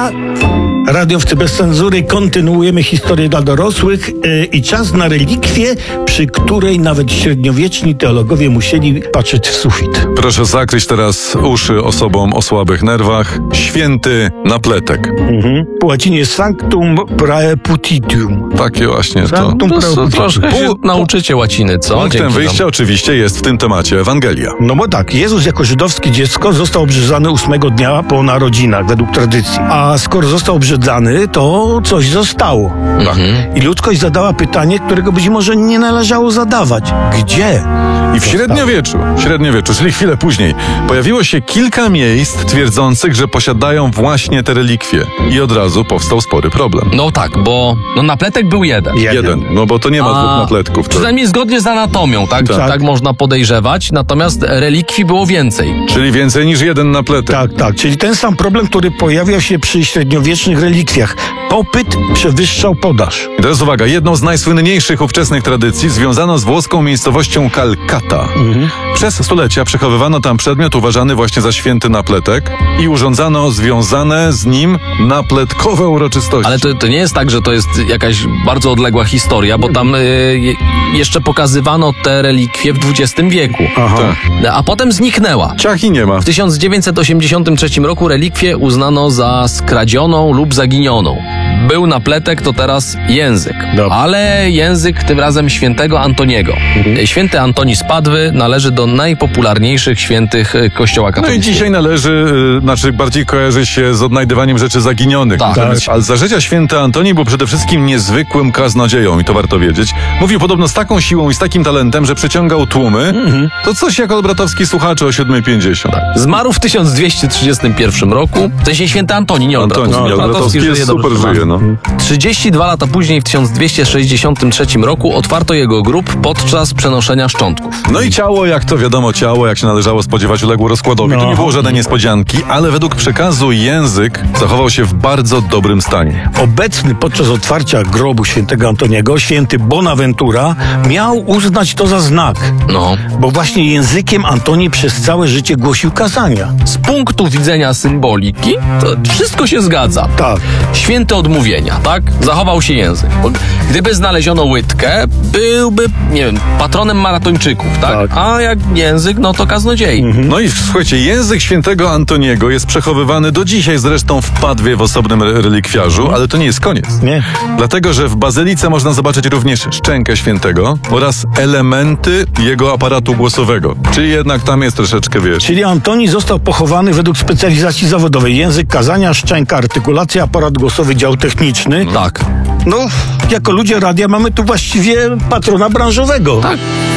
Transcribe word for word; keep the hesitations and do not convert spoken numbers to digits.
Uwaga! Radiowcy bez cenzury, kontynuujemy historię dla dorosłych yy, i czas na relikwię, przy której nawet średniowieczni teologowie musieli patrzeć w sufit. Proszę zakryć teraz uszy osobom o słabych nerwach. Święty napletek. Mhm. Po łacinie sanctum praeputitum. Takie właśnie to. Sanctum To praeputitum. troszkę się Pół- nauczycie łaciny, co? Punktem Dzięki wyjścia wam. oczywiście jest w tym temacie Ewangelia. No bo tak, Jezus jako żydowskie dziecko został obrzezany ósmego dnia po narodzinach, według tradycji. A skoro został obrzezany, to coś zostało. Mhm. I ludzkość zadała pytanie, którego być może nie należało zadawać. Gdzie? I w średniowieczu, w średniowieczu, czyli chwilę później, pojawiło się kilka miejsc twierdzących, że posiadają właśnie te relikwie. I od razu powstał spory problem. No tak, bo no, napletek był jeden. Jeden, no bo to nie ma A, dwóch napletków. To... Przynajmniej zgodnie z anatomią, tak? Tak. tak? można podejrzewać, natomiast relikwii było więcej. Czyli więcej niż jeden napletek. Tak, tak. Czyli ten sam problem, który pojawiał się przy średniowiecznych relikwiach. Popyt przewyższał podaż. I teraz uwaga, jedną z najsłynniejszych ówczesnych tradycji związano z włoską miejscowością Kalkata. Mhm. Przez stulecia przechowywano tam przedmiot uważany właśnie za święty napletek i urządzano związane z nim napletkowe uroczystości. Ale to, to nie jest tak, że to jest jakaś bardzo odległa historia, bo tam y, je- jeszcze pokazywano te relikwie w dwudziestym wieku. Aha. Tak. A potem zniknęła. Ciach i nie ma. W tysiąc dziewięćset osiemdziesiątym trzecim roku relikwię uznano za skradzioną lub zaginioną. Był napletek, to teraz język. Dobra. Ale język tym razem świętego Antoniego. Święty Antoni z Padwy należy do najpopularniejszych świętych y, Kościoła No i katolickiego. dzisiaj należy, y, znaczy bardziej kojarzy się z odnajdywaniem rzeczy zaginionych. Tak. Natomiast- Ale za życia święty Antoni był przede wszystkim niezwykłym kaznodzieją i to warto wiedzieć. Mówił podobno z taką siłą i z takim talentem, że przyciągał tłumy. To coś jak Olbratowski słuchacze o siódmej pięćdziesiąt. Zmarł w tysiąc dwieście trzydziestym pierwszym roku. W sensie święty Antoni, nie Antoni, Olbratowski. no, Olbratowski jest żyje super, dobrze. żyje, no. trzydzieści dwa lata później, w tysiąc dwieście sześćdziesiątym trzecim roku, otwarto jego grób podczas przenoszenia szczątków. No i ciało, jak to wiadomo, ciało, jak się należało spodziewać, uległo rozkładowi. To No. nie było żadnej niespodzianki, ale według przekazu język zachował się w bardzo dobrym stanie. Obecny podczas otwarcia grobu świętego Antoniego, święty Bonaventura, miał uznać to za znak. No. Bo właśnie językiem Antoni przez całe życie głosił kazania. Z punktu widzenia symboliki, to wszystko się zgadza. Tak. Święty odmówienia, tak? Zachował się język. Bo gdyby znaleziono łydkę, byłby, nie wiem, patronem maratończyków, tak? Tak. A jak język, no to kaznodziei. No i słuchajcie, język świętego Antoniego jest przechowywany do dzisiaj zresztą w Padwie w osobnym re- relikwiarzu, ale to nie jest koniec. Nie? Dlatego, że w bazylice można zobaczyć również szczękę świętego oraz elementy jego aparatu głosowego. Czyli jednak tam jest troszeczkę, wiesz... Czyli Antoni został pochowany według specjalizacji zawodowej. Język kazania, szczęka, artykulacja, aparat głosowy, dział techniczny. Tak. No, jako ludzie radia mamy tu właściwie patrona branżowego. Tak.